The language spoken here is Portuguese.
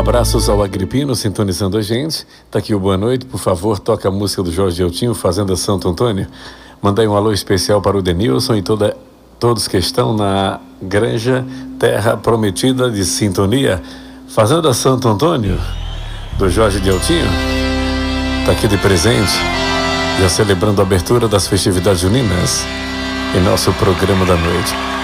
Abraços ao Agripino sintonizando a gente. Tá aqui o boa noite, por favor, toca a música do Jorge Eltinho, Fazenda Santo Antônio. Mandei um alô especial para o Denilson e todos que estão na Granja Terra Prometida de Sintonia. Fazenda Santo Antônio, do Jorge Eltinho. Tá aqui de presente, já celebrando a abertura das festividades juninas em nosso programa da noite.